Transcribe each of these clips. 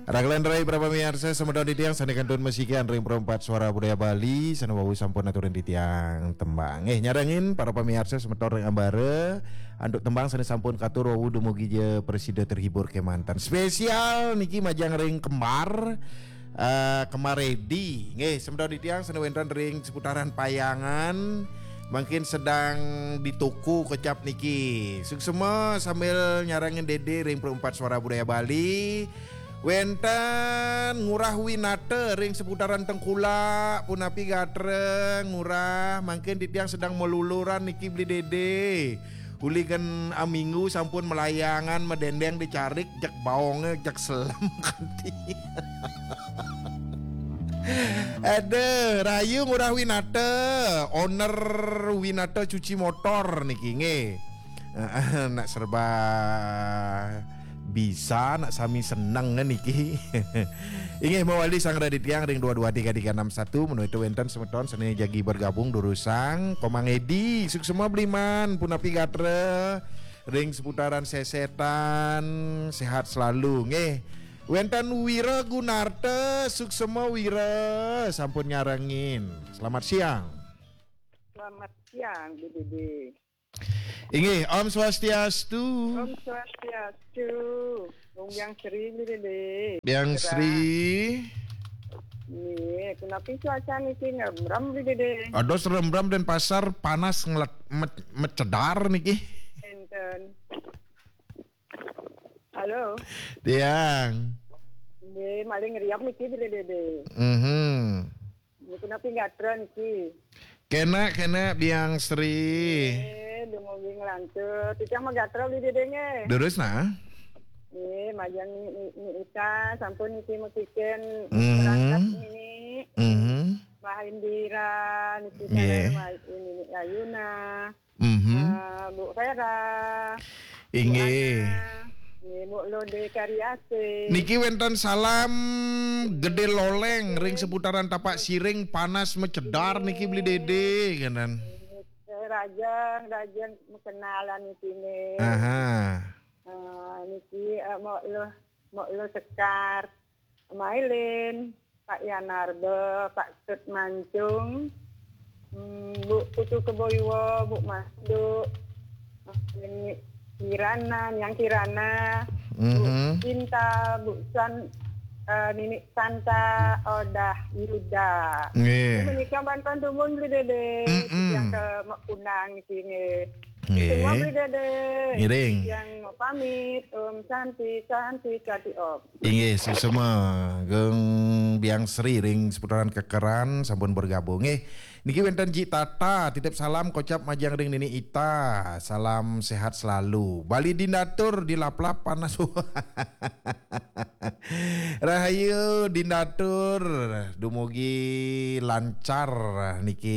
Raglan Rai para pemirsa semedon di tiang sandikan tun mesikian ring perempat suara budaya Bali sana wawu sampun aturan di tiang tembang nyarangin para pemirsa semedon ring ambare anduk tembang sana sampun katur wawu dumugi je presiden terhibur ke mantan spesial niki majang ring kembar kemar ready semedon di tiang sana wentran ring seputaran payangan mungkin sedang dituku kecap niki suksema sambil nyarangin dede ring perempat suara budaya Bali. Wenten ngurah winate ring seputaran Tengkula punapi gatre ngurah mungkin di tiang sedang meluluran niki beli dede huligan aminggu sampun melayangan medendeng dicarik jak baonge jak selam kanti ada rayu ngurah winate owner winate cuci motor niki nak serba bisa nak sami seneng kan niki. Ingin mewali sang radit tiang ring 223361 menuju itu wenten semeton seni jagi bergabung durusang komang edi suk semua beliman punapi gatre ring seputaran sesetan sehat selalu wenten Wira Gunarte suk semua Wira sampun nyarangin selamat siang BDD. Inge Om Swastiastu. Om Swastiastu. Yang Sri BDD. Yang Sri. Nih, kenapa cuaca nih sih ngerem BDD? Aduh serem-rem dan pasar panas mecedar niki. Enten. Halo. Tiang. Nih, maling ngeriap niki BDD. Nih, kenapa nggak tren niki? Kena biang Sri. Dumonging lancut. Itu yang magatro di dedenge. Terus nah. Majang ni ita sampun niki musiken berangkat ini. Mahindira niki ini Ayuna. Bu Vera. Inge. Bu Lode Karyase. Niki wenten salam gede loleng ring seputaran tapak siring panas mecedar niki beli dede kanan. Rajang kenalan niki nih. Niki mau lo sekar Mailin Pak Yanarbe Pak Tut Mancung Bu Putu Keboiwo Bu Masdu ini Kirana Bu Cinta Bu San Nini Santa Odah Yuda menikah bantuan tumbun beli dede yang ke Kunang di sini semua beli dede yang mau pamit Santi Om inge semua geng biang Sri ring seputaran kekeran sampun bergabung niki wenten Ji Tata titip salam kocap majang ring Nini Ita salam sehat selalu Bali dinatur di lap-lap panas Rahayu dinatur dumugi lancar niki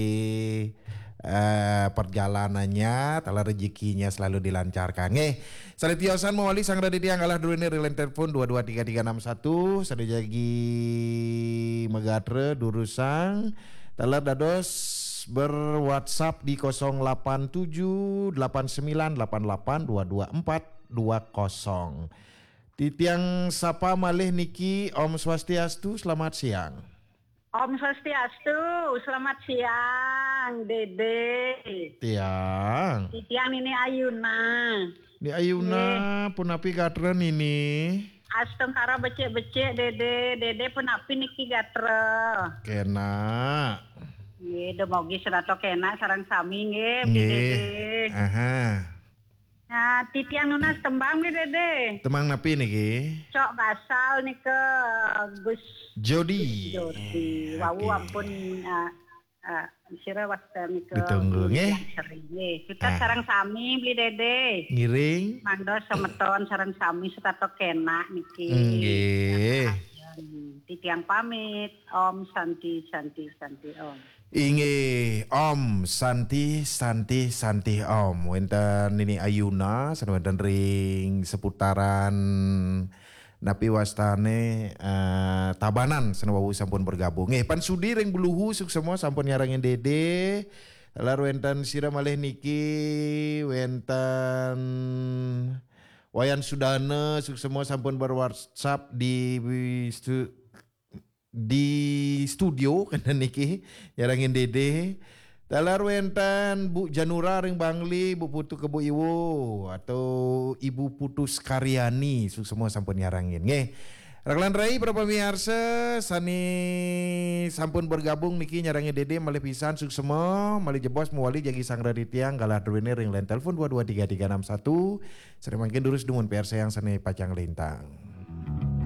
perjalanannya tala rezekinya selalu dilancarkan saletiosan mewali sang radit yang kalah dulu ini relent telepon 223361 sadejagi megatre durusang tala dados berwhatsapp di 087898822420 Titiang sapa malih niki Om Swastiastu selamat siang. Om Swastiastu selamat siang Dede. Tiang. Titiang ini Ayuna. Ini Ayuna punapi gatren ini. Astengkara becek Dede punapi niki gatre. Kena. Demogi serato kena sarang sami Dede. Nah, titiang nunas tembang nih Dede. Tembang napi niki? Cok basal nih ke Gus Jody. Wawu ampun sira wasta nih ke. Ditunggu Kita sarang sami beli Dede. Ngiring. Mando semeton sarang sami setato kena niki. Titiang pamit Om Santi Om. Inge Om Santi Om wenten Nini Ayuna wenten ring seputaran napi wastane Tabanan senawawu sampun bergabung pan sudi ring buluhu suk semua sampun nyarangin dede lalu wenten sira malih niki wenten Wayan Sudana semua sampun berWhatsApp di studio kena niki yarangin Dede. Dalar wentan Bu Janura ring Bangli, Bu Putu ke Bu Iwo atau Ibu Putus Karyani semua sampun nyarangin. Nggih. Raglan Rai para pemirsa sani sampun bergabung niki nyarangin Dede malih pisan semua malih jebos muwali jagi sang raditiang galah duwene ring line telepon 223361. Sering mangkin durus dumun PRC yang sani pacang lintang.